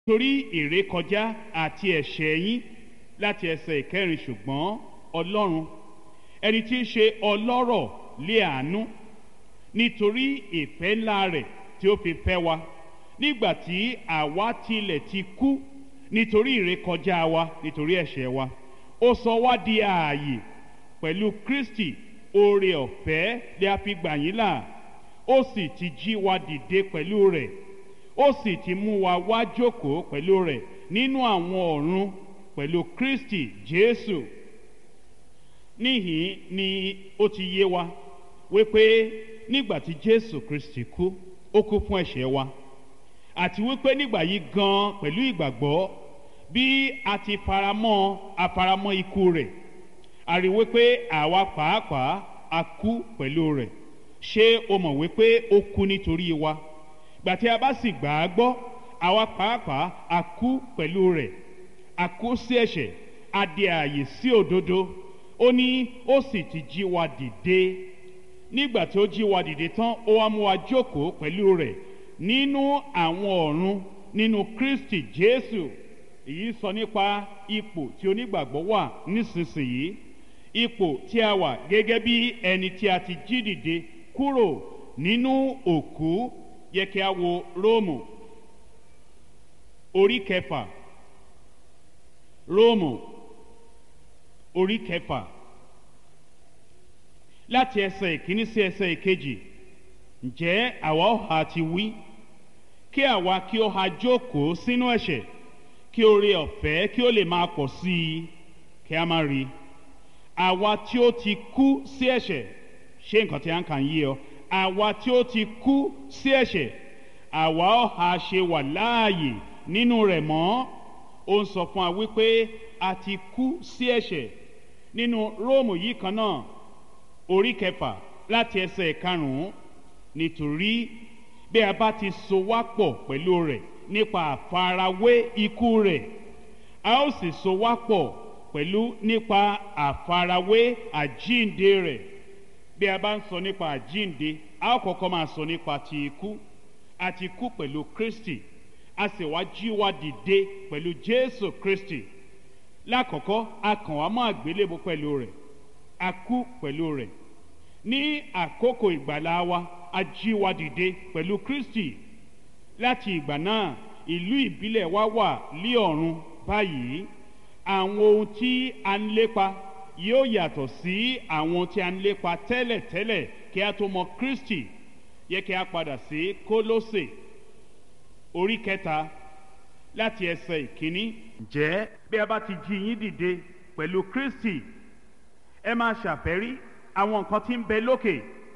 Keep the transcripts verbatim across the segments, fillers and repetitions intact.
torí ìrékọjá àti ẹ̀ṣẹ̀ yín, láti ẹsẹ̀ ìkẹrin. Ṣùgbọ́n Ọlọ́run, ẹni tí ń ṣe ọlọ́rọ̀ lé àánú, nítorí ìfẹ́ ńlá rẹ̀ tí ó fi fẹ́ wa, nígbà tí àwa tilẹ̀ ti kú nítorí ìrékọjá wa, nítorí ẹ̀ṣẹ̀ wa, ó sọ wá di ààyè pẹ̀lú Kristi. Oore ọ̀fẹ́ lè a fi gbà yín là, ó sì ti jí wa dìde pẹ̀lú rẹ̀, ó sì ti mú wa wá jókòó pẹ̀lú rẹ̀ nínú àwọn ọ̀run pẹ̀lú Kristi Jésù. Níhìn ni ó ti yé wa wípé nígbà tí Jésù Kristi kú, ó kú fún ẹ̀ṣẹ̀ wa, àti wípé nígbà yìí gan pẹ̀lú ìgbàgbọ́, bí a ti faramọ́ afaramọ́ ikú rẹ̀, a rí wípé àwa pàápàá a kú pẹ̀lú rẹ̀. Ṣé o mọ̀ wípé ó kú nítorí wa? Gbà tí a bá sì gbà á gbọ́, àwa pàápàá a kú pẹ̀lú rẹ̀, a kú sí ẹ̀ṣẹ̀, a di ààyè sí òdodo. Ó ní ó sì ti jí wa dìde. Nígbà tí ó jí wa dìde tán, ó wá mú wa jókòó pẹ̀lú rẹ̀ nínú àwọn ọ̀run nínú Kristi Jésù. Èyí sọ nípa ipò tí onígbàgbọ́ wà nísinsìnyí, ipò tí a wà gẹ́gẹ́ bí ẹni tí a ti jí dìde kúrò nínú òkú. Yẹ kí a wo Róòmù orí kẹfà, Róòmù orí kẹfà láti ẹsẹ̀ ìkíní sí ẹsẹ̀ ìkejì. Ǹjẹ́ àwa ó ha ti wí, kí àwa kí ó ha jókòó sínú ẹ̀ṣẹ̀, kí oore ọ̀fẹ́ kí ó lè máa pọ̀ sí i? Kí a má rí, àwa tí ó ti kú sí ẹ̀ṣẹ̀, ṣé nǹkan tí a ń kà ń yé ọ? Àwa tí ó ti kú sí ẹ̀ṣẹ̀, àwa ó ha ṣe wà láàyè nínú rẹ̀ mọ́? Ó ń sọ fún wa wípé a ti kú sí ẹ̀ṣẹ̀. Nínú Róòmù yìí kan náà orí kẹfà láti ẹsẹ̀ karùn-ún, nítorí bí a bá ti so wá pọ̀ pẹ̀lú rẹ̀ nípa àfarawé ikú rẹ̀, a ó sì so wá pọ̀ pẹ̀lú nípa àfarawé àjíǹde rẹ̀. Bí a bá ń sọ nípa àjíǹde, a ó kọ́kọ́ máa sọ nípa ti ikú. A ti kú pẹ̀lú Kristi, a sì wá jí wa dìde pẹ̀lú Jésù Kristi. Lákọ̀ọ́kọ́, a kàn wá mọ́ àgbélébùú pẹ̀lú rẹ̀, a kú pẹ̀lú rẹ̀. Ní àkókò ìgbàlà wa, a jí wa dìde pẹ̀lú Kristi. Láti ìgbà náà, ìlú ìbílẹ̀ wa wà lí ọ̀run báyìí. Àwọn ohun tí a ń lépa yóò yàtọ̀ sí àwọn ohun tí a ń lépa tẹ́lẹ̀tẹ́lẹ̀ kí a tó mọ Kristi. Yẹ kí a padà sí Kólósè orí kẹta láti ẹsẹ̀ ìkíní. Ǹjẹ́ bí a bá ti jí yín dìde pẹ̀lú Kristi, ẹ máa ṣàfẹ́rí àwọn nǹkan tí ń bẹ lókè,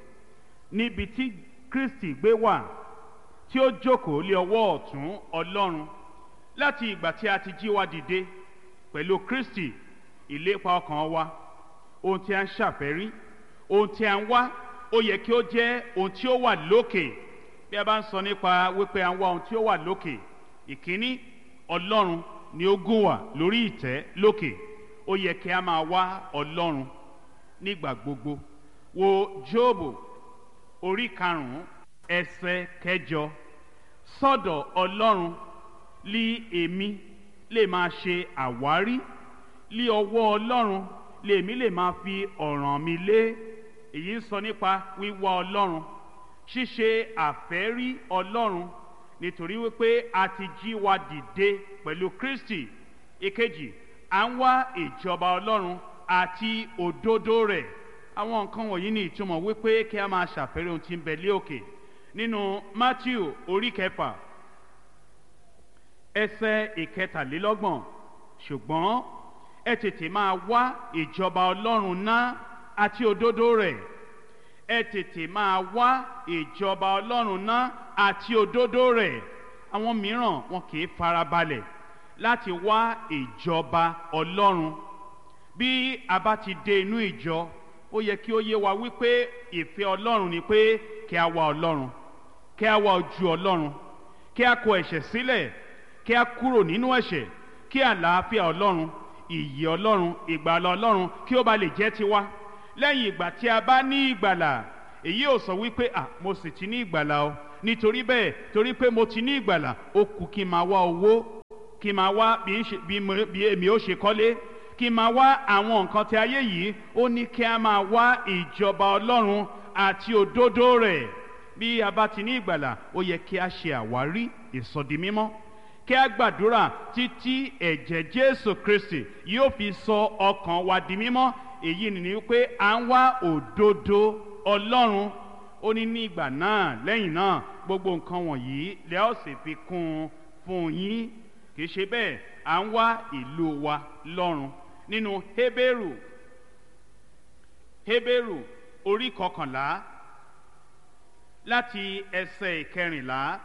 níbi tí Kristi gbé wà, tí ó jókòó lé ọwọ́ ọ̀tún Ọlọ́run. Láti ìgbà tí a ti jí wa dìde pẹ̀lú Kristi, ìlépa ọkàn wa, ohun tí a ń ṣàfẹ́rí, ohun tí a ń wá, ó yẹ kí ó jẹ́ ohun tí ó wà lókè. Bí a bá ń sọ nípa wípé a ń wá ohun tí ó wà lókè, ìkíní, Ọlọ́run ni ó gún wà lórí ìtẹ́ lókè. Ó yẹ kí a máa wá Ọlọ́run nígbà gbogbo. Wo Jóòbù orí karùn-ún ẹsẹ̀ kẹjọ. Sọ́dọ̀ Ọlọ́run lí èmi lè máa ṣe àwárí, lí ọwọ́ Ọlọ́run lèmi lè máa fi ọ̀ràn mi lé. Èyí ń sọ nípa wíwá Ọlọ́run, ṣíṣe àfẹ́rí Ọlọ́run, nítorí wípé a ti jí wa dìde pẹ̀lú Kristi. Ìkejì, à ń wá ìjọba Ọlọ́run àti òdodo rẹ̀. Àwọn nǹkan wọ̀nyí ní ìtumọ̀ wípé kí a máa ṣàfẹ́rí ohun tí ń bẹ lé òkè. Nínú Mátíù orí kẹfà ẹsẹ̀ ìkẹtàlélọ́gbọ̀n, ṣùgbọ́n ẹ tètè máa wá ìjọba Ọlọ́run náà àti òdodo rẹ̀. Ẹ tètè máa wá ìjọba Ọlọ́run náà àti òdodo rẹ̀. Àwọn mìíràn wọn kì í farabalẹ̀ láti wá ìjọba Ọlọ́run. Bí a bá ti dé inú ìjọ, ó yẹ kí ó yé wa wípé ìfẹ́ Ọlọ́run ni pé kí a wá Ọlọ́run, kí a wá ojú Ọlọ́run, kí a kọ ẹ̀ṣẹ̀ sílẹ̀, kí a kúrò nínú ẹ̀ṣẹ̀, kí àlàáfíà Ọlọ́run, ìyè Ọlọ́run, ìgbàlà Ọlọ́run kí ó bá lè jẹ́ tiwa. Lẹ́yìn ìgbà tí a bá ní ìgbàlà, èyí ò sọ wípé à mo sì ti ní ìgbàlà o, nítorí bẹ́ẹ̀ torí pé mo ti ní ìgbàlà, ó kù kí n máa wá owó, kí n máa wá bí èmi ó ṣe kọ́lé, kí n máa wá àwọn nǹkan tí ayé yìí. Ó ní kí a máa wá ìjọba Ọlọ́run àti òdodo rẹ̀. Bí a bá ti ní ìgbàlà, ó yẹ kí a ṣe àwárí ìsọdimímọ́, kí a gbàdúrà títí ẹ̀jẹ̀ Jésù Kristi yóò fi sọ ọkàn wa di mímọ́. Èyí ni wípé à ń wá òdodo Ọlọ́run. Ó ní ní ìgbà náà, lẹ́yìn náà, gbogbo nǹkan wọ̀nyí lẹ́ ó sì fi kún un fún yín. Kì í ṣe bẹ́ẹ̀, à ń wá ìlú wa lọ́run. Nínú Hébérù Hébérù orí kọkànlá láti ẹsẹ̀ ìkẹrìnlá.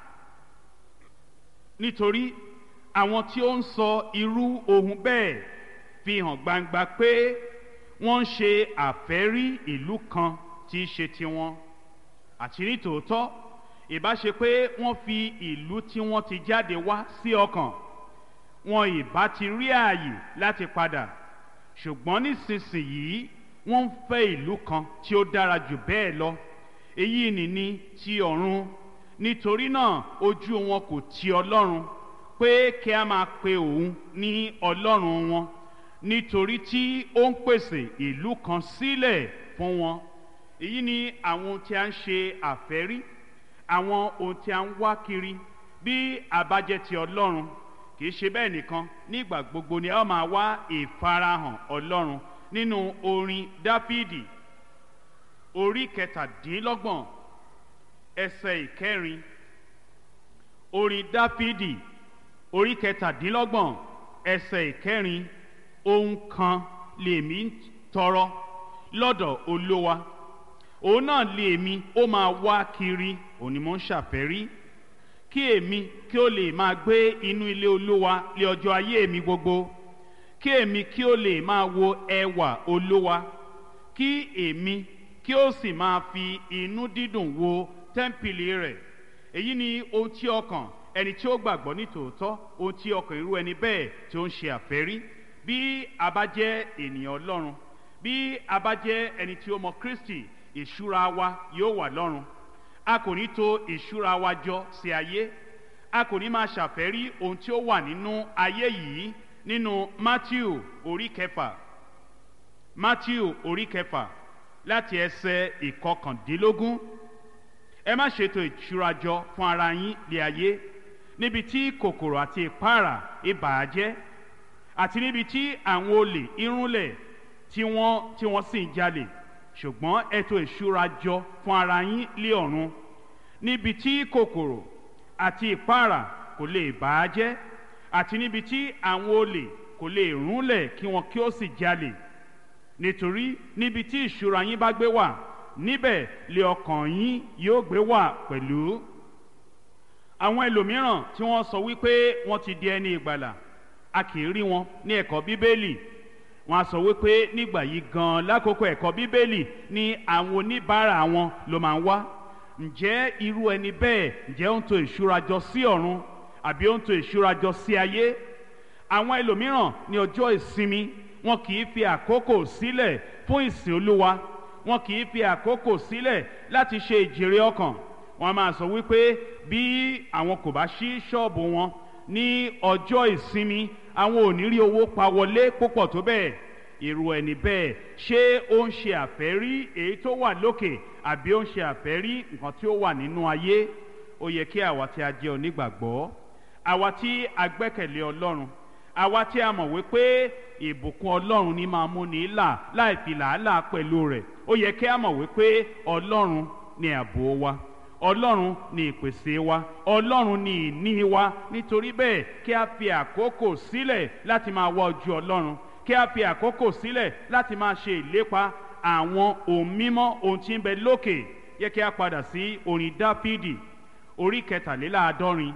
Nítorí àwọn tí ó ń sọ irú ohun bẹ́ẹ̀ fi hàn gbangba pé wọ́n ń ṣe àfẹ́rí ìlú kan tí í ṣe tiwọn. Àti ní tòótọ́, ìbá ṣe pé wọ́n fi ìlú tí wọ́n ti jáde wá sí ọkàn, wọn ìbá ti rí ààyè láti padà. Ṣùgbọ́n nísinsìnyí wọ́n ń fẹ́ ìlú kan tí ó dára jù bẹ́ẹ̀ lọ. Èyí nìní ti ọ̀run. Nítorí náà ojú wọn kò ti Ọlọ́run pé kí a máa pe òun ní Ọlọ́run wọn, nítorí tí ó ń pèsè ìlú kan sílẹ̀ fún wọn. Èyí ni àwọn ohun tí a ń ṣe àfẹ́rí, àwọn ohun tí a ń wá kiri. Bí a bá jẹ́ ti Ọlọ́run, kì í ṣe bẹ́ẹ̀ nìkan, nígbà gbogbo ni a máa wá ìfarahàn Ọlọ́run. Nínú orin Dáfídì orí kẹtàdínlọ́gbọ̀n ẹsẹ̀ ìkẹrin. Orin Dáfídì orí kẹtàdínlọ́gbọ̀n ẹsẹ̀ ìkẹrin. Ohun kan lèmi ń tọrọ lọ́dọ̀ Olúwa, òun náà lèmi ó máa wá kiri. Òun ni mo ń ṣàfẹ́rí, kí èmi kí ó lè máa gbé inú ilé Olúwa lé ọjọ́ ayé mi gbogbo, kí èmi kí ó lè máa wo ẹwà Olúwa, kí èmi kí ó sì máa fi inú dídùn wo tẹ́ḿpìlì rẹ̀. Èyí ni ohun tí ọkàn ẹni tí ó gbàgbọ́ ní tòótọ́, ohun tí ọkàn irú ẹni bẹ́ẹ̀ tí ó ń ṣe àfẹ́rí. Bí a bá jẹ́ ènìyàn Ọlọ́run, bí a bá jẹ́ ẹni tí ó mọ Kristi, ìṣúra wa yóò wà lọ́run. A kò ní tò ìṣúra wa jọ sí ayé. A kò ní máa ṣàfẹ́rí ohun tí ó wà nínú ayé yìí. Nínú Mátíù orí kẹfà Mátíù orí kẹfà láti ẹsẹ̀ ìkọkàndínlógún. Ẹ má ṣètò ìṣúra jọ fún ara yín lé ayé, níbi tí kòkòrò àti ìpáàrà ibà jẹ́, àti níbi tí àwọn olè irúnlẹ̀ tí wọ́n tí wọ́n sì ń jalè. Ṣùgbọ́n ẹ tò ìṣúra jọ fún ara yín lé ọ̀run, níbi tí kòkòrò àti ìpáàrà kò lè bà á jẹ́, àti níbi tí àwọn olè kò lè rúnlẹ̀ kí wọn kí ó sì jalè. Nítorí níbi tí ìṣúra yín bá gbé wà, níbẹ̀ lé ọkàn yín yóò gbé wà pẹ̀lú. Àwọn ẹlòmíràn tí wọ́n sọ wípé wọ́n ti di ẹni ìgbàlà, a kì í rí wọn ní ẹ̀kọ́ Bíbélì. Wọ́n á sọ wípé nígbà yìí gan lákòókò ẹ̀kọ́ Bíbélì ni àwọn oníbàárà wọn ló máa ń wá. Ǹjẹ́ irú ẹni bẹ́ẹ̀, ǹjẹ́ ó ń tò ìṣúra jọ sí ọ̀run àbí ó ń tò ìṣúra jọ sí ayé? Àwọn ẹlòmíràn ní ọjọ́ ìsinmi, wọn kì í fi àkókò sílẹ̀ fún ìsìn Olúwa. Wọn kì í fi àkókò sílẹ̀ láti ṣe ìjèrè ọkàn. Wọ́n máa sọ wípé bí àwọn kò bá ṣí ṣọ́ọ̀bù wọn ní ọjọ́ ìsinmi, àwọn ò ní rí owó pa wọlé púpọ̀ tó bẹ́ẹ̀. Irú ẹni bẹ́ẹ̀, ṣé ó ń ṣe àfẹ́rí èyí tó wà lókè àbí ó ń ṣe àfẹ́rí nǹkan tí ó wà nínú ayé? Ó yẹ kí àwa tí a jẹ́ onígbàgbọ́, àwa tí a gbẹ́kẹ̀lé Ọlọ́run, àwa tí a mọ̀ wípé ìbùkún Ọlọ́run ní máa mú ní là láì fi làálàá pẹ̀lú rẹ̀, ó yẹ kí a mọ̀ wípé Ọlọ́run ni ààbò wa, Ọlọ́run ni ìpèsè wa, Ọlọ́run ni ìní wa. Nítorí bẹ́ẹ̀, kí a fi àkókò sílẹ̀ láti máa wá ojú Ọlọ́run, kí a fi àkókò sílẹ̀ láti máa ṣe ìlépa àwọn ohun mímọ́, ohun tí ń bẹ lókè. Yẹ kí a padà sí orin Dáfídì orí kẹtàléláàádọ́rin.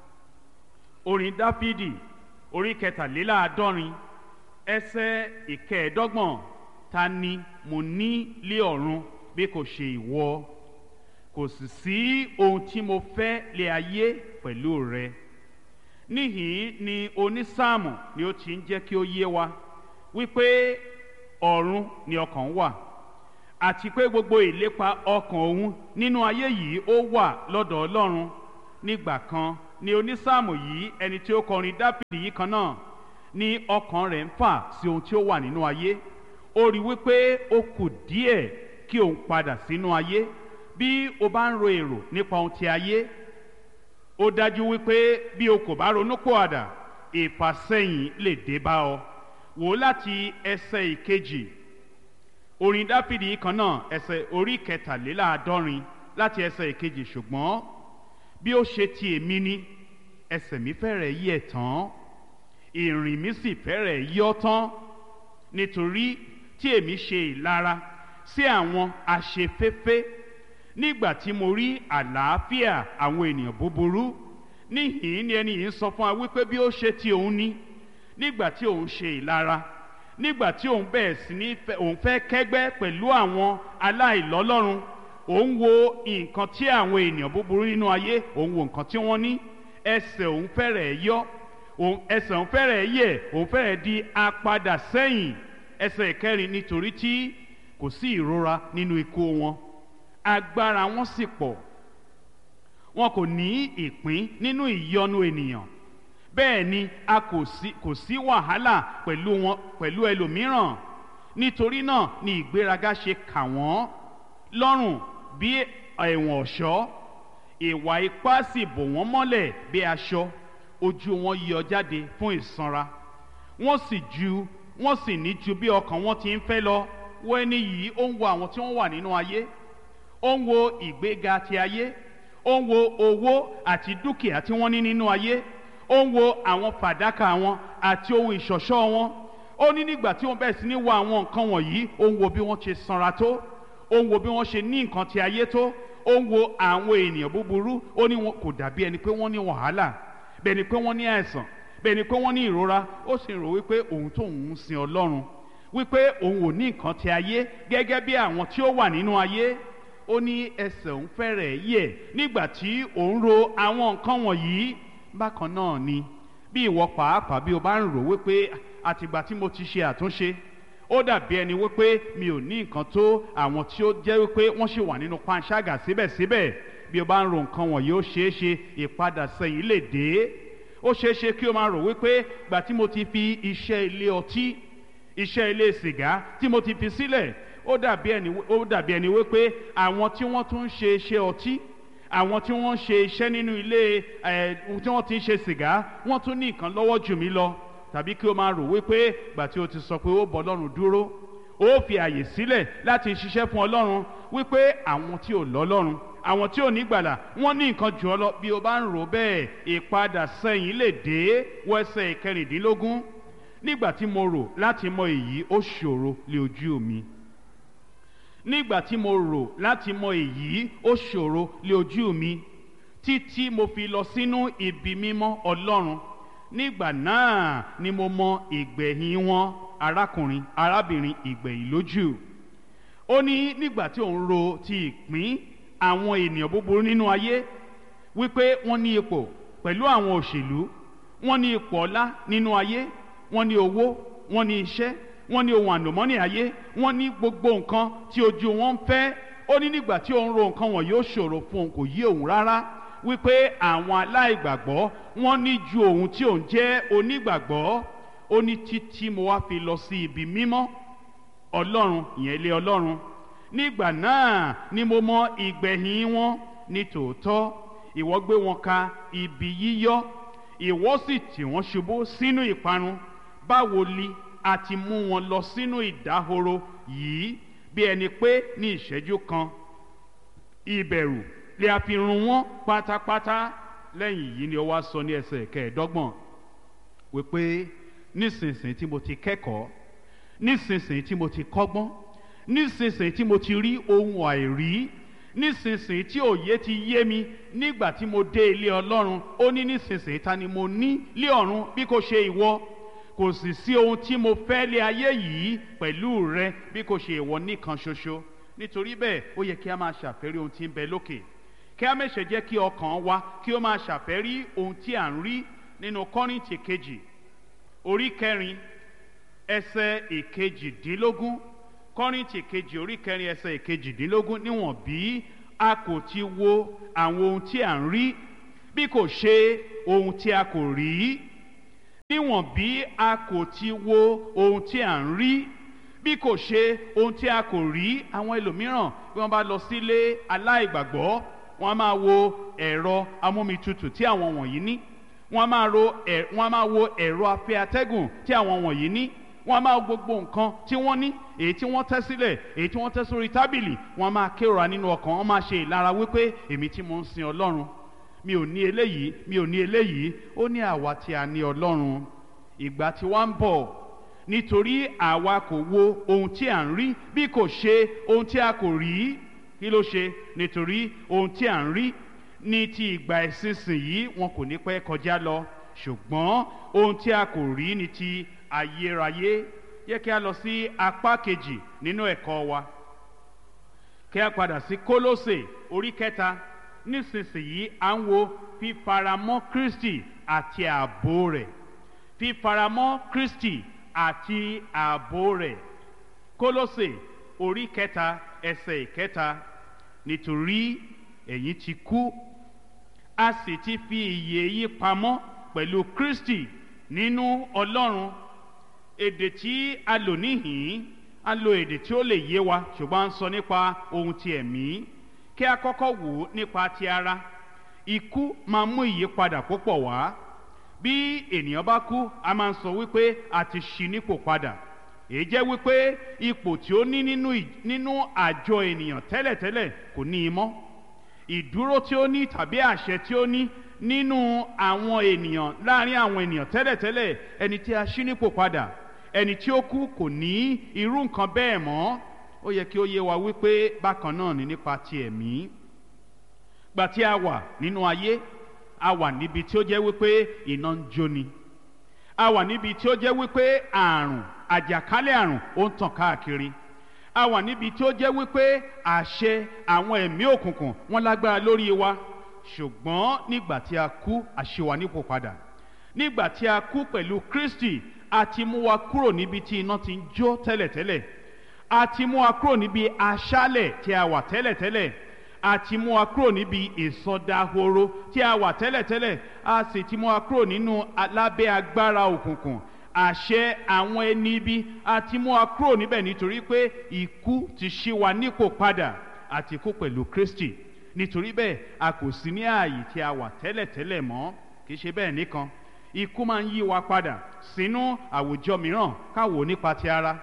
Orin Dáfídì orí kẹtàléláàádọ́rin ẹsẹ̀ ìkẹẹ̀ẹ́dọ́gbọ̀n. Ta ni mo ní lé ọ̀run bí kò ṣe ìwọ? Kò sì sí ohun tí mo fẹ́ lé ayé pẹ̀lú rẹ. Níhìn ni onísáàmù ni ó ti ń jẹ́ kí ó yé wa wípé ọ̀run ni ọkàn wà, àti pé gbogbo ìlépa ọkàn òun nínú ayé yìí ó wà lọ́dọ̀ Ọlọ́run. Nígbà kan ni onísáàmù yìí, ẹni tí ó kọrin Dáfídì yìí kan náà, ní ọkàn rẹ̀ ń fà sí ohun tí ó wà nínú ayé. Ó rí wípé ó kù díẹ̀ kí òun padà sínú ayé. Bí o bá ń ro èrò nípa ohun ti ayé, ó dájú wípé bí o kò bá ronúpìwàdà, ìfàsẹ́yìn lè dé bá ọ. Wò láti ẹsẹ̀ ìkejì orin Dáfídì yìí kan náà, ẹsẹ̀ orí kẹtàléláàádọ́rin, láti ẹsẹ̀ ìkejì. Ṣùgbọ́n bí ó ṣe ti èmi ni, ẹsẹ̀ mi fẹ́rẹ̀ yẹ̀ tán, ìrìn mi sì fẹ́rẹ̀ yọ́ tán, nítorí tí èmi ṣe ìlara sí àwọn aṣeféfé nígbà tí mo rí àlàáfíà àwọn ènìyàn búburú. Níhìn ni ẹni yìí ń sọ fún wa wípé bí ó ṣe ti òun ni, nígbà tí òun ṣe ìlara, nígbà tí òun bẹ̀rẹ̀ sí ní òun fẹ́ kẹ́gbẹ́ pẹ̀lú àwọn aláìlọ́lọ́run, òun wo nǹkan tí àwọn ènìyàn búburú nínú ayé, òun wo nǹkan tí wọ́n ní, ẹsẹ̀ òun fẹ́rẹ̀ yọ́, ẹsẹ̀ òun fẹ́rẹ̀ yẹ̀, òun fẹ́rẹ̀ di apadà sẹ́yìn. Ẹsẹ̀ ìkẹrin, nítorí tí kò sí ìrora nínú ikú wọn, agbára wọn sì pọ̀, wọn kò ní ìpín nínú ìyọnu ènìyàn, bẹ́ẹ̀ ni a kò sí kò sí wàhálà pẹ̀lú wọn pẹ̀lú ẹlòmíràn. Nítorí náà ni ìgbéraga ṣe kà wọ́n lọ́rùn bí ẹ̀wọ̀n ọ̀ṣọ́, ìwà ipá sì bò wọ́n mọ́lẹ̀ bí aṣọ, ojú wọn yọ jáde fún ìsanra, wọ́n sì ju wọ́n sì ní ju bí ọkàn wọn ti ń fẹ́ lọ. Wo ẹni yìí, ó ń wo àwọn tí wọ́n wà nínú ayé, ó ń wo ìgbéga ti ayé, ó ń wo owó àti dúkìá tí wọ́n ní nínú ayé, ó ń wo àwọn fàdákà wọn àti ohun ìṣọ̀ṣọ́ wọn. Ó ní nígbà tí wọ́n bẹ̀rẹ̀ sí ní wo àwọn nǹkan wọ̀nyí, ó ń wo bí wọ́n ṣe sanra tó, ó ń wo bí wọ́n ṣe ní nǹkan ti ayé tó, ó ń wo àwọn ènìyàn búburú. Ó ní wọn kò dàbí ẹni pé wọ́n ní wàhálà, bẹ́ẹ̀ ni pé wọ́n ní àìsàn, bẹ́ẹ̀ ni pé wọ́n ní ìrora. Ó sì rò wípé òun tó ń sin Ọlọ́run, wípé òun ò ní nǹkan ti ayé gẹ́gẹ́ bí àwọn tí ó wà nínú ayé. Ó ní ẹsẹ̀ òun fẹ́rẹ̀ yẹ̀ nígbà tí òun ro àwọn nǹkan wọ̀nyí. Bákan náà ni bí ìwọ pàápàá, bí o bá ń rò wípé àtìgbà tí mo ti ṣe àtúnṣe, ó dàbí ẹni wípé mi ò ní nǹkan tó àwọn tí ó jẹ́ wípé wọ́n ṣì wà nínú panṣágà síbẹ̀síbẹ̀. Bí o bá ń ro nǹkan wọ̀nyí, ó ṣeé ṣe ìpadà sẹ́yìn lè dé. Ó ṣeé ṣe kí o máa rò wípé gbà tí mo ti fi iṣẹ́ ilé ọtí, iṣẹ́ ilé sìgá tí mo ti fi sílẹ̀, ó dàbí ẹni ó dàbí ẹni wípé àwọn tí wọ́n tún ń ṣe iṣẹ́ ọtí, àwọn tí wọ́n ń ṣe iṣẹ́ nínú ilé ẹ̀ tí wọ́n ti ń ṣe sìgá, wọ́n tún ní nǹkan lọ́wọ́ jù mí lọ. Tàbí kí o máa rò wípé gbà tí o ti sọ pé ó bọ Ọlọ́run dúró, ó fi àyè sílẹ̀ láti ṣiṣẹ́ fún Ọlọ́run, wípé àwọn tí ò lọ́lọ́run, àwọn tí ò ní gbàlà, wọ́n ní nǹkan jù ọ lọ. Bí o bá ń rò bẹ́ẹ̀, ìpadà sẹ́yìn lè dé. Wọ ẹsẹ̀ ìkẹrìndínlógún. Nígbà tí mo rò láti mọ èyí, ó ṣòro lé ojú mi. Nígbà tí mo rò láti mọ èyí, ó ṣòro lé ojú mi, títí mo fi lọ sínú ibi mímọ́ Ọlọ́run. Nígbà náà ni mo mọ ìgbẹ̀yìn wọn, arákùnrin arábìnrin, ìgbẹ̀yìn lójú. Ó ní nígbà tí òun ro ti ìpín àwọn ènìyàn búburú nínú ayé, wípé wọ́n ní ipò pẹ̀lú àwọn òṣèlú, wọ́n ní ipò ọlá nínú ayé, wọ́n ní owó, wọ́n ní iṣẹ́, wọ́n ní ohun àlùmọ́nì ayé, wọ́n ní gbogbo nǹkan tí ojú wọn ń fẹ́. Ó ní nígbà tí òun ro nǹkan wọ̀nyí, ó ṣòro fún òun, kò yé òun rárá, wípé àwọn aláìgbàgbọ́ wọ́n ní ju òun tí òun jẹ́ onígbàgbọ́. Ó ní títí mo wá fi lọ sí ibi mímọ́ Ọlọ́run, ìyẹn ilé Ọlọ́run. Nígbà náà ni mo mọ ìgbẹ̀yìn wọn. Ní tòótọ́ ìwọ gbé wọn ka ibi yíyọ́, ìwọ sì tì wọ́n ṣubú sínú ìparun. Báwo ni a ti mú wọn lọ sínú ìdáhoro yìí, bí ẹni pé ní ìṣẹ́jú kan ìbẹ̀rù lè a fi run wọ́n pátápátá. Lẹ́yìn yìí ni ó wá sọ ní ẹsẹ̀ kẹẹ̀ẹ́dọ́gbọ̀n wípé nísinsìnyí tí mo ti kẹ́kọ̀ọ́, nísinsìnyí tí mo ti kọ́gbọ́n, nísinsìnyí tí mo ti rí ohun àìrí, nísinsìnyí tí òye ti yé mi nígbà tí mo dé ilé Ọlọ́run. Ó ní nísinsìnyí ta ni mo ní lé ọ̀run bí kò ṣe ìwọ? Kò sì sí ohun tí mo fẹ́ lé ayé yìí pẹ̀lú rẹ bí kò ṣe ìwọ nìkan ṣoṣo. Nítorí bẹ́ẹ̀ ó yẹ kí a máa ṣàfẹ́rí ohun tí ń bẹ lókè, kí a má ṣe jẹ́ kí ọkàn wa kí ó máa ṣàfẹ́rí ohun tí à ń rí. Nínú Kọ́ríńtì kejì orí kẹrin ẹsẹ̀ ìkejìdínlógún, Kọ́ríńtì kejì orí kẹrin ẹsẹ̀ ìkejìdínlógún, níwọ̀n bí a kò ti wo àwọn ohun tí à ń rí, bí kò ṣe ohun tí a kò rí, níwọ̀n bí a kò ti wo ohun tí à ń rí, bí kò ṣe ohun tí a kò rí. Àwọn ẹlòmíràn bí wọ́n bá lọ sílé aláìgbàgbọ́, wọ́n á máa wo ẹ̀rọ amómitutù tí àwọn wọ̀nyí ní, wọ́n á máa ro ẹ̀ wọ́n á máa wo ẹ̀rọ afẹ́ atẹ́gùn tí àwọn wọ̀nyí ní, wọ́n á máa gbogbo nǹkan tí wọ́n ní, èyí tí wọ́n tẹ́ sílẹ̀, èyí tí wọ́n tẹ́ sórí tábìlì, wọ́n á máa kérora nínú ọkàn, wọ́n máa ṣe ìlara wípé èmi tí mo ń sin Ọlọ́run, mi ò ní eléyìí, mi ò ní eléyìí. Ó ní àwa tí a ní Ọlọ́run, ìgbà tí wá ń bọ̀, nítorí àwa kò wo ohun tí à ń rí, bí kò ṣe ohun tí a kò rí. Kí ló ṣe? Nítorí ohun tí à ń rí ní ti ìgbà ìsinsìnyí wọn kò ní pẹ́ kọjá lọ, ṣùgbọ́n ohun tí a kò rí ní ti ayérayé. Yẹ kí a lọ sí apá kejì nínú ẹ̀kọ́ wa, kí a padà sí Kólósè orí kẹta. Nísinsìnyí à ń wo fífaramọ́ Kristi àti ààbò rẹ̀, fífaramọ́ Kristi àti ààbò rẹ̀. Kólósè orí kẹta ẹsẹ̀ ìkẹta. Nítorí ẹ̀yin ti kú, a sì ti fi ìyè yín pamọ́ pẹ̀lú Kristi nínú Ọlọ́run. Èdè tí a lò níhìn-ín, a lo èdè tí ó lè yé wa, ṣùgbọ́n a ń sọ nípa ohun ti ẹ̀mí. Kí a kọ́kọ́ wò ó nípa ti ara. Ikú máa mú ìyípadà púpọ̀ wá. Bí ènìyàn bá kú, a máa ń sọ wípé a ti ṣí nípò padà. Èyí jẹ́ wípé ipò tí ó ní nínú nínú àjọ ènìyàn tẹ́lẹ̀tẹ́lẹ̀ kò ní í mọ́. Ìdúró tí ó ní tàbí àṣẹ tí ó ní nínú àwọn ènìyàn, láàrin àwọn ènìyàn tẹ́lẹ̀tẹ́lẹ̀, ẹni tí a ṣí nípò padà, ẹni tí ó kú kò ní irú nǹkan bẹ́ẹ̀ mọ́. Ó yẹ kí ó yé wa wípé bákan náà ni nípa ti ẹ̀mí. Gbà tí a wà nínú ayé, a wà níbi tí ó jẹ́ wípé iná ń jóni, a wà níbi tí ó jẹ́ wípé àrùn, àjàkálẹ̀ àrùn ó ń tàn káàkiri, a wà níbi tí ó jẹ́ wípé àṣẹ àwọn ẹ̀mí òkùnkùn wọ́n lágbára lórí wa. Ṣùgbọ́n nígbà tí a kú, a ṣí wa nípò padà. Nígbà tí a kú pẹ̀lú Kristi, a ti mú wa kúrò níbi tí iná ti ń jó tẹ́lẹ̀tẹ́lẹ̀, a ti mú wa kúrò níbi aṣálẹ̀ tí a wà tẹ́lẹ̀tẹ́lẹ̀, a ti mú wa kúrò níbi ìsọdahoro tí a wà tẹ́lẹ̀tẹ́lẹ̀, a sì ti mú wa kúrò nínú lábẹ́ agbára òkùnkùn, àṣẹ àwọn ẹni ibi, a ti mú wa kúrò níbẹ̀ nítorí pé ikú ti ṣí wa nípò padà, àti kú pẹ̀lú Kristi. Nítorí bẹ́ẹ̀ a kò sí ní ààyè tí a wà tẹ́lẹ̀tẹ́lẹ̀ mọ́. Kì í ṣe bẹ́ẹ̀ nìkan, ikú máa ń yí wa padà sínú àwùjọ mìíràn. Káwo nípa ti ara.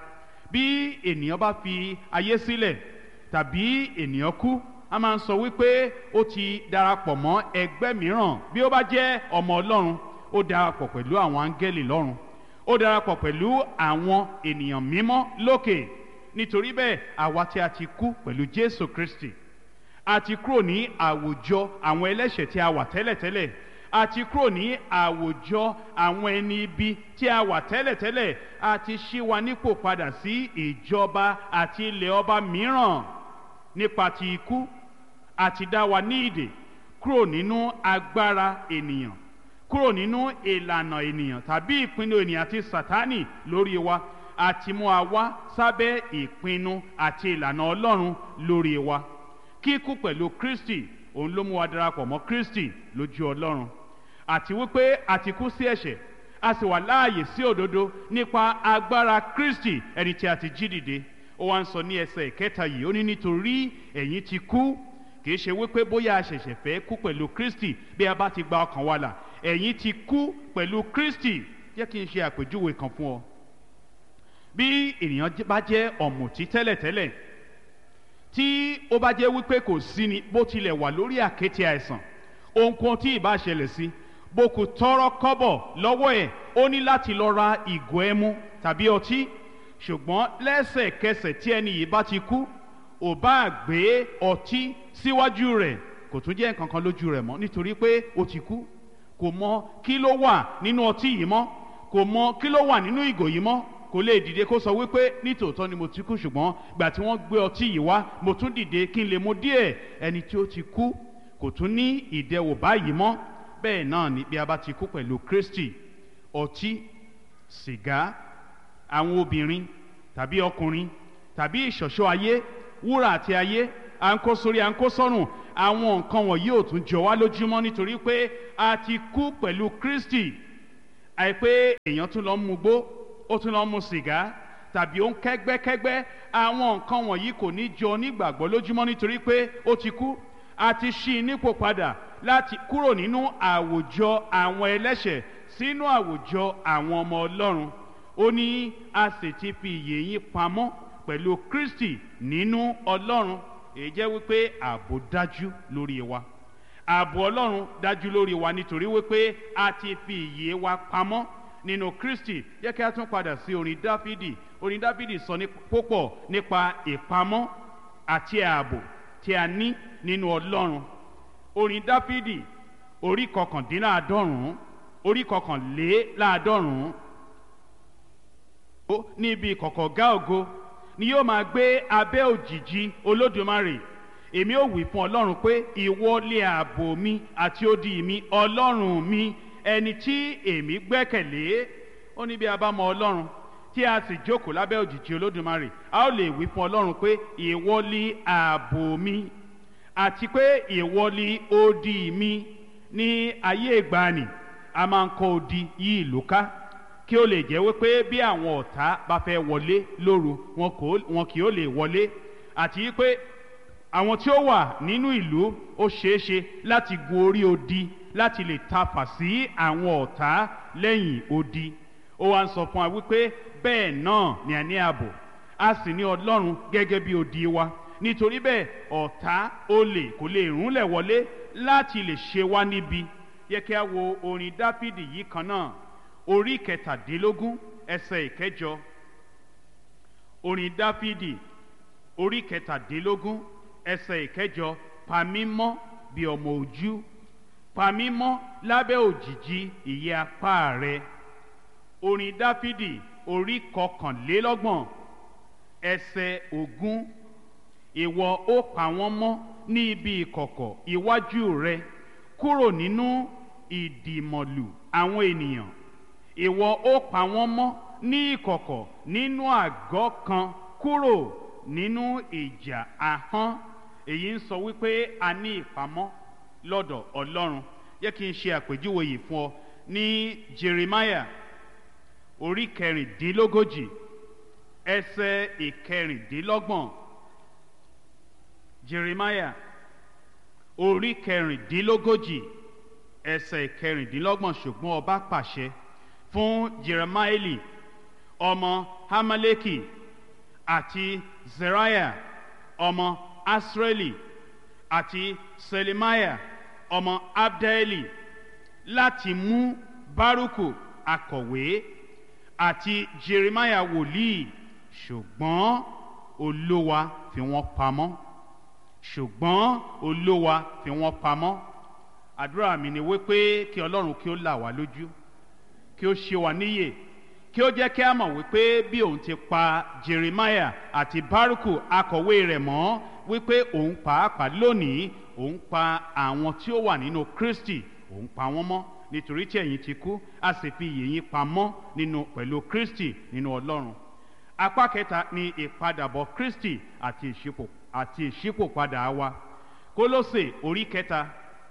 Bí ènìyàn bá fi ayé sílẹ̀ tàbí ènìyàn kú, a máa ń sọ wípé ó ti darapọ̀ mọ́ ẹgbẹ́ mìíràn. Bí ó bá jẹ́ ọmọ Ọlọ́run, ó darapọ̀ pẹ̀lú àwọn áńgẹ́lì lọ́run, ó darapọ̀ pẹ̀lú àwọn ènìyàn mímọ́ lókè. Nítorí bẹ́ẹ̀ àwa tí a ti kú pẹ̀lú Jésù Kristi, a ti kúrò ní àwùjọ àwọn ẹlẹ́ṣẹ̀ tí a wà tẹ́lẹ̀tẹ́lẹ̀, a ti kúrò ní àwùjọ àwọn ẹni ibi tí a wà tẹ́lẹ̀tẹ́lẹ̀, a ti ṣí wa nípò padà sí ìjọba àti ilẹ̀ ọba mìíràn. Nípa ti ikú, a ti dá wa ní ìdè kúrò nínú agbára ènìyàn, kúrò nínú ìlànà ènìyàn tàbí ìpinnu ènìyàn àti Sátánì lórí wa. A ti mú wa wá sábẹ́ ìpinnu àti ìlànà Ọlọ́run lórí wa. Kíkú pẹ̀lú Kristi, òun ló mú wa darapọ̀ mọ́ Kristi lójú Ọlọ́run. Àti wípé a ti kú sí ẹ̀ṣẹ̀, a sì wà láàyè sí òdodo nípa agbára Kristi, ẹni tí a ti jí dìde. Ó wá ń sọ ní ẹsẹ̀ ìkẹta yìí, ó ní nítorí ẹ̀yin ti kú. Kì í ṣe wípé bóyá a ṣẹ̀ṣẹ̀ fẹ́ kú pẹ̀lú Kristi bí a bá ti gba ọkàn wa là. Ẹ̀yin ti kú pẹ̀lú Kristi. Jẹ́ kí n ṣe àpèjúwe kan fún ọ. Bí ènìyàn bá jẹ́ ọ̀mùtí tẹ́lẹ̀tẹ́lẹ̀, tí ó bá jẹ́ wípé kò sí ni bó tilẹ̀ wà lórí àkéte àìsàn, ohunkóhun tí ìbá ṣẹlẹ̀ sí, bó kù tọrọ kọ́bọ̀ lọ́wọ́ ẹ̀, ó ní láti lọ ra ìgò ẹmu tàbí ọtí. Ṣùgbọ́n lẹ́sẹ̀kẹsẹ̀ tí ẹni yìí bá ti kú, ò bá gbé ọtí síwájú rẹ̀, kò tún jẹ́ nǹkan kan lójú rẹ̀ mọ́, nítorí pé ó ti kú. Kò mọ kí ló wà nínú ọtí yìí mọ́, kò mọ kí ló wà nínú ìgò yìí mọ́. Kò lè dìde kó sọ wípé nítòótọ́ ni mo ti kú, ṣùgbọ́n gbà tí wọ́n gbé ọtí yìí wá, mo tún dìde kí n lè mu díẹ̀. Ẹni tí ó ti kú kò tún ní ìdẹwò báyìí mọ́. Bẹ́ẹ̀ náà ni bí a bá ti kú pẹ̀lú Kristi, ọtí, sìgá, àwọn obìnrin tàbí ọkùnrin tàbí ìṣọ̀ṣọ́ ayé, wúrà àti ayé, à ń kó sórí à ń kó sọ́rùn, àwọn nǹkan wọ̀nyí ò tún jọ wá lójúmọ́ nítorí pé a ti kú pẹ̀lú Kristi. Àìpé èèyàn tún lọ ń mugbó, ó tún lọ ń mu sìgá, tàbí ó ń kẹ́gbẹ́kẹ́gbẹ́, àwọn nǹkan wọ̀nyí kò ní jọ onígbàgbọ́ lójúmọ́ nítorí pé ó ti kú. A ti ṣí i nípò padà láti kúrò nínú àwùjọ àwọn ẹlẹ́ṣẹ̀ sínú àwùjọ àwọn ọmọ Ọlọ́run. Ó ní a sì ti fi ìyè yín pamọ́ pẹ̀lú Kristi nínú Ọlọ́run. Èyí jẹ́ wípé ààbò dájú lórí wa. Ààbò Ọlọ́run dájú lórí wa nítorí wípé a ti fi ìyè wa pamọ́ nínú Kristi. Jẹ́ kí a tún padà sí orin Dáfídì. Orin Dáfídì sọ ní púpọ̀ nípa ìpamọ́ àti ààbò tí a ní nínú Ọlọ́run. Orin Dáfídì orí kọkàndínláàádọ́rùn-ún orí kọkànléláàádọ́rùn-ún níbi ìkọ̀kọ̀gá ògo ni yóò máa gbé abẹ́ òjìji Olódùmarè. Èmi ó wí fún Ọlọ́run pé ìwọ lé ààbò mi àti odi mi, Ọlọ́run mi, ẹni tí èmi gbẹ́kẹ̀lé. Ó ní bí a bá mọ Ọlọ́run tí a sì jókòó lábẹ́ òjìji Olódùmarè, a ó lè wí fún Ọlọ́run pé ìwọ lé ààbò mi àti pé ìwọ lé odi mi. Ní ayé ìgbàanì a máa ń kọ́ odi yí ìlú ká kí ó lè jẹ́ wípé bí àwọn ọ̀tá bá fẹ́ wọlé lóru wọn kì ó lè wọlé, àti pé àwọn tí ó wà nínú ìlú ó ṣeéṣe láti gun orí odi láti lè tafà sí àwọn ọ̀tá lẹ́yìn odi. Ó wá ń sọ fún wa wípé bẹ́ẹ̀ náà ni a ní ààbò, a sì ní Ọlọ́run gẹ́gẹ́ bí odi wa. Nítorí bẹ́ẹ̀ ọ̀tá olè kò lè rúnlẹ̀ wọlé láti lè ṣe wá níbi. Yẹ kí a wo orin Dáfídì yìí kan náà, orí kẹtàdínlógún ẹsẹ̀ ìkẹjọ. Orin Dáfídì orí kẹtàdínlógún ẹsẹ̀ ìkẹjọ. Pa mí mọ́ bí ọmọ ojú, pa mí mọ́ lábẹ́ òjìji ìyẹ́ apá rẹ. Orin Dáfídì orí kọkànlélọ́gbọ̀n ẹsẹ̀ ogún. Ìwọ ó pa wọ́n mọ́ ní ibi ìkọ̀kọ̀ iwájú rẹ kúrò nínú ìdìmọ̀lù àwọn ènìyàn. Ìwọ ó pa wọ́n mọ́ ní ìkọ̀kọ̀ nínú àgọ́ kan kúrò nínú ìjà ahọ́n. Èyí ń sọ wípé a ní ìpamọ́ lọ́dọ̀ Ọlọ́run. Yẹ kí n ṣe àpèjúwe yìí fún ọ ní Jeremiah orí kẹrìndínlógójì ẹsẹ̀ ìkẹrìndínlọ́gbọ̀n. Jeremiah orí kẹrìndínlógójì ẹsẹ̀ ìkẹrìndínlọ́gbọ̀n. Ṣùgbọ́n ọba pàṣẹ fún Jeremaeli ọmọ Hamaleki àti Zeriah ọmọ Asreli àti Selemiah ọmọ Abdeli láti mú Bárúkù akọ̀wé àti Jeremiah wòlíì, ṣùgbọ́n Olúwa fi wọ́n pamọ́. ṣùgbọ́n Olúwa fi wọ́n pamọ́. Àdúrà mi ni wípé kí Ọlọ́run kí ó là wá lójú, kí ó ṣe wá níyè, kí ó jẹ́ kí a mọ̀ wípé bí òun ti pa Jeremiah àti Bárúkù akọ̀wé rẹ̀ mọ́, wípé òun pàápàá lónìí òun pa àwọn tí ó wà nínú Kristi, òun pa wọ́n mọ́. Nítorí tí ẹ̀yin ti kú, a sì fi ìyè yín pamọ́ nínú pẹ̀lú Kristi nínú Ọlọ́run. Apá kẹta ni ìpadàbọ̀ Kristi àti ìṣípò àti ìṣípòpadà wa. Kólósè orí kẹta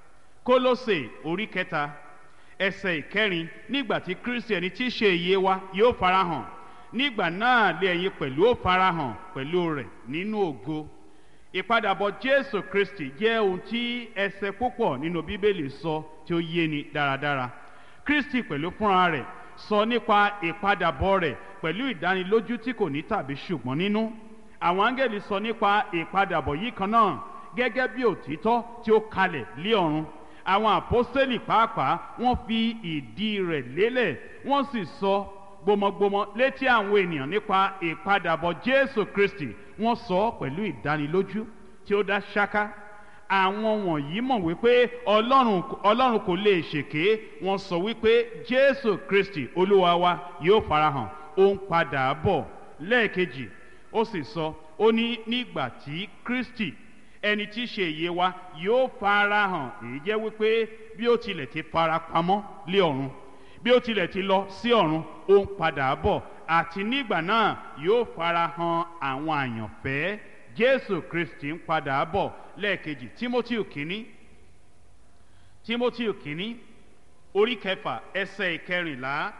Kólósè orí kẹta ẹsẹ̀ ìkẹrin. Nígbà tí Kristi ẹni tí í ṣe ìyè wa yóò farahàn, nígbà náà lé ẹ̀yin pẹ̀lú ó farahàn pẹ̀lú rẹ̀ nínú ògo. Ìpadàbọ̀ Jésù Kristi jẹ́ ohun tí ẹsẹ̀ púpọ̀ nínú Bíbélì sọ tí ó yé ni dáradára. Kristi pẹ̀lú fúnra rẹ̀ sọ nípa ìpadàbọ̀ rẹ̀ pẹ̀lú ìdánilójú tí kò ní tàbí ṣùgbọ́n nínú. Àwọn áńgẹ́lì sọ nípa ìpadàbọ̀ yìí kan náà gẹ́gẹ́ bí òtítọ́ tí ó kalẹ̀ lé ọ̀run. Àwọn àpọ́sítélì pàápàá wọ́n fi ìdí rẹ̀ lélẹ̀, wọ́n sì sọ gbọmọgbọmọ létí àwọn ènìyàn nípa ìpadàbọ̀ Jésù Kristi. Wọ́n sọ pẹ̀lú ìdánilójú tí ó dá ṣáká. Àwọn wọ̀nyí mọ̀ wípé Ọlọ́run Ọlọ́run kò lè ṣèké. Wọ́n sọ wípé Jésù Kristi Olúwa wa yóò farahàn, ó ń padà bọ̀ lẹ́ẹ̀kejì. Ó sì sọ, ó ní nígbà tí Kristi ẹni tí í ṣe ìyè wa yóò farahàn. Èyí jẹ́ wípé bí ó tilẹ̀ ti fara pamọ́ lé ọ̀run, bí ó tilẹ̀ ti lọ sí ọ̀run, ó ń padà bọ̀, àti nígbà náà yóò farahàn àwọn àyànfẹ́ Jésù Kristi ń padà bọ̀ lẹ́ẹ̀kejì. Tímótì kínní Tímótì kínní orí kẹfà ẹsẹ̀ ìkẹrìnlá.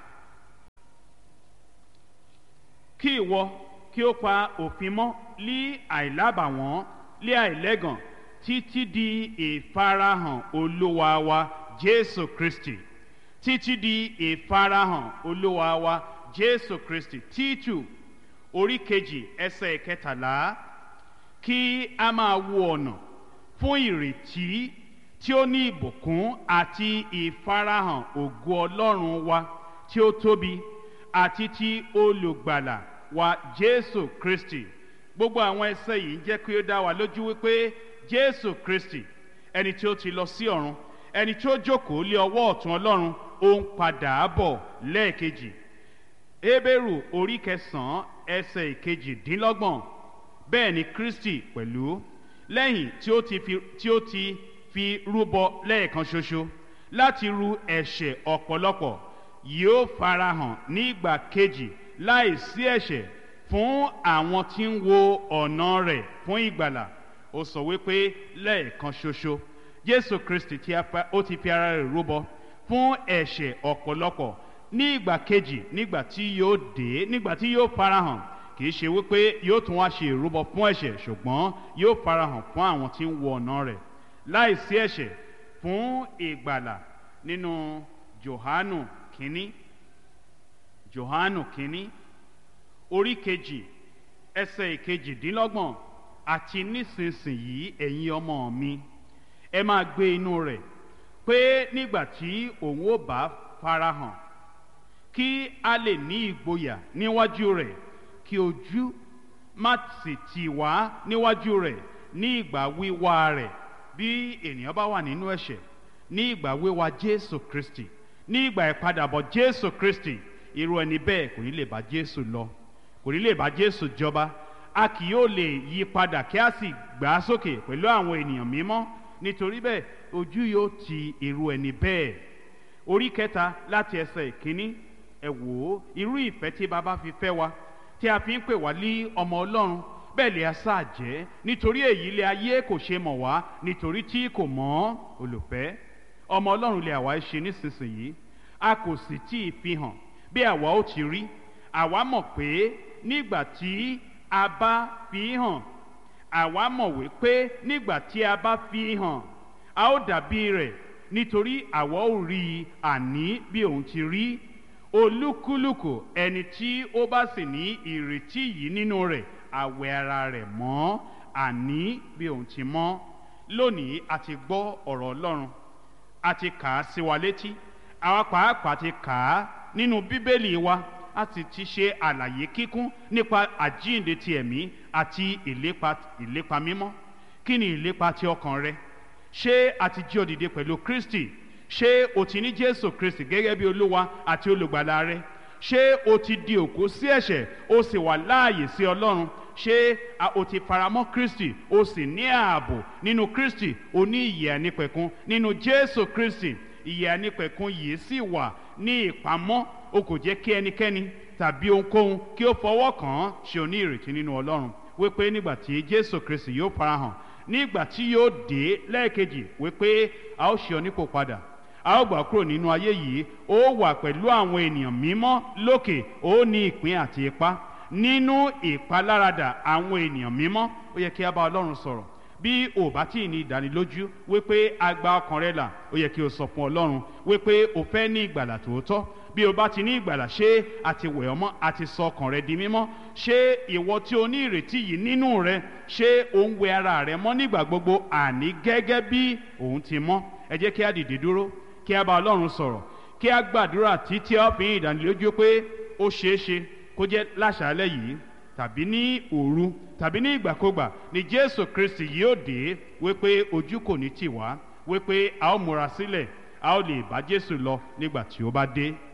Kí ìwọ kí ó pa òfin mọ́ lí àìlábàwọ́n lí àìlẹ́gàn títí di ìfarahàn Olúwa wa Jésù Kristi. Títí di ìfarahàn Olúwa wa Jésù Kristi. Títù orí kejì ẹsẹ̀ ìkẹtàlá. Kí a máa wo ọ̀nà fún ìrètí tí ó ní ìbùkún àti ìfarahàn ògo Ọlọ́run wa tí ó tóbi àti ti olùgbàlà wa Jésù Kristi. Gbogbo àwọn ẹsẹ̀ yìí ń jẹ́ kí ó dá wa lójú wípé Jésù Kristi, ẹni tí ó ti lọ sí ọ̀run, ẹni tí ó jókòó lé ọwọ́ ọ̀tún Ọlọ́run, ó ń padà bọ̀ lẹ́ẹ̀kejì. Hébérù orí kẹsàn-án ẹsẹ̀ ìkejìdínlọ́gbọ̀n. Bẹ́ẹ̀ ni Kristi pẹ̀lú, lẹ́yìn tí ó ti fi tí ó ti fi rúbọ lẹ́ẹ̀kan ṣoṣo láti ru ẹ̀ṣẹ̀ ọ̀pọ̀lọpọ̀, yóò farahàn ní ìgbà kejì láìsí ẹ̀ṣẹ̀ fún àwọn tí ń wo ọ̀nà rẹ̀ fún ìgbàlà. Ó sọ wípé lẹ́ẹ̀kan ṣoṣo Jésù Kristi tí ó ti fi ara rẹ̀ rúbọ fún ẹ̀ṣẹ̀ ọ̀pọ̀lọpọ̀. Ní ìgbà kejì, nígbà tí yóò dé, nígbà tí yóò farahàn, kì í ṣe wípé yóò tún wá ṣe ìrúbọ fún ẹ̀ṣẹ̀, ṣùgbọ́n yóò farahàn fún àwọn tí ń wo ọ̀nà rẹ̀ láìsí ẹ̀ṣẹ̀ fún ìgbàlà. Nínú Jòhánù kínní Jòhánù kínní orí kejì ẹsẹ̀ ìkejìdínlọ́gbọ̀n. Àti nísinsìnyí ẹ̀yin ọmọ mi, ẹ máa gbé inú rẹ̀, pé nígbà tí òun ó bá farahàn, kí a lè ní ìgboyà níwájú rẹ̀, kí ojú má sì tì wá níwájú rẹ̀ ní ìgbà wíwá rẹ̀. Bí ènìyàn bá wà nínú ẹ̀ṣẹ̀, ní ìgbà wíwá Jésù Kristi, ní ìgbà ìpadàbọ̀ Jésù Kristi, irú ẹni bẹ́ẹ̀ kò ní lè bá Jésù lọ, kò ní lè bá Jésù jọba. A kì yóò lè yí padà kí a sì gbà á sókè pẹ̀lú àwọn ènìyàn mímọ́. Nítorí bẹ́ẹ̀ ojú yóò ti irú ẹni bẹ́ẹ̀. Orí kẹta láti ẹsẹ̀ ìkíní. Ẹ wò ó, irú ìfẹ́ tí baba fi fẹ́ wa, tí a fi ń pè wá lí ọmọ Ọlọ́run, bẹ́ẹ̀ lè a sáà jẹ́. Nítorí èyí ilé ayé kò ṣe mọ̀ wá, nítorí tí kò mọ̀ olùfẹ́. Ọmọ Ọlọ́run lè àwa ṣe nísinsìnyí, a kò sì tí ì fi hàn bí àwa ó ti rí. Àwa mọ̀ pé nígbà tí a bá fi hàn, àwa mọ̀ wípé nígbà tí a bá fi hàn, a ó dàbí rẹ̀, nítorí àwa ó rí i àní bí òun ti rí. Olúkúlùkù ẹni tí ó bá sì ní ìrètí yìí nínú rẹ̀, a wẹ ara rẹ̀ mọ́ àní bí òun ti mọ́. Lónìí a ti gbọ́ ọ̀rọ̀ Ọlọ́run, a ti kà á sí wa létí, àwa pàápàá ti kà á nínú Bíbélì wa, a sì ti ṣe àlàyé kíkún nípa àjíǹde ti ẹ̀mí àti ìlépa ìlépa mímọ́. Kí ni ìlépa ti ọkàn rẹ? Ṣé a ti jí ọ dìde pẹ̀lú Kristi? Ṣé o ti ní Jésù Kristi gẹ́gẹ́ bí Olúwa àti olùgbàlà rẹ? Ṣé o ti di òkú sí ẹ̀ṣẹ̀, o sì wà láàyè sí Ọlọ́run? Ṣé o ti faramọ́ Kristi, o sì ní ààbò nínú Kristi? O ní ìyè àìnípẹ̀kun nínú Jésù Kristi. Ìyè àìnípẹ̀kun yìí sì wà ní ìpamọ́. O kò jẹ́ kí ẹnikẹ́ni tàbí ohunkóhun kí ó fọwọ́ kàn án. Ṣé o ní ìrètí nínú Ọlọ́run wípé nígbà tí Jésù Kristi yóò farahàn, nígbà tí yóò dé lẹ́ẹ̀kejì, wípé a ó ṣe ọ nípò padà, a ó gbà kúrò nínú ayé yìí, ó wà pẹ̀lú àwọn ènìyàn mímọ́ lókè, ó ní ìpín àti ipá nínú ìpaláradà àwọn ènìyàn mímọ́. Ó yẹ kí a bá Ọlọ́run sọ̀rọ̀. Bí o bá tí ì ní ìdánilójú wípé a gba ọkàn rẹ là, ó yẹ kí o sọ fún Ọlọ́run wípé o fẹ́ ní ìgbàlà tòótọ́. Bí o bá ti ní ìgbàlà, ṣé a ti wẹ̀ ọ́ mọ́, a ti sọ ọkàn rẹ di mímọ́? Ṣé ìwọ tí o ní ìrètí yìí nínú rẹ, ṣé o ń wẹ ara rẹ mọ́ nígbà gbogbo, àní gẹ́gẹ́ bí òun ti mọ́? Ẹ jẹ́ kí a dìde dúró, kí a bá Ọlọ́run sọ̀rọ̀, kí a gbàdúrà títí a fi ní ìdánilójú pé ó ṣeé ṣe kó jẹ́ láṣálẹ́ yìí tàbí ní òru tàbí ní ìgbàkúgbà ni Jésù Kristi yóò dé, wípé ojú kò ní tì wá, wípé a ó múra sílẹ̀, a ó lè bá Jésù lọ nígbà tí ó bá dé.